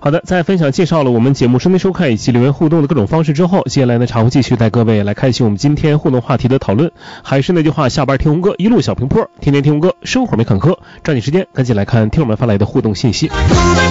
好的，在分享介绍了我们节目收听收看以及留言互动的各种方式之后，接下来呢，茶会继续带各位来开启我们今天互动话题的讨论。还是那句话，下班听红歌，一路小平坡，天天听红歌，生活没坎坷。抓紧时间，赶紧来看听友们发来的互动信息。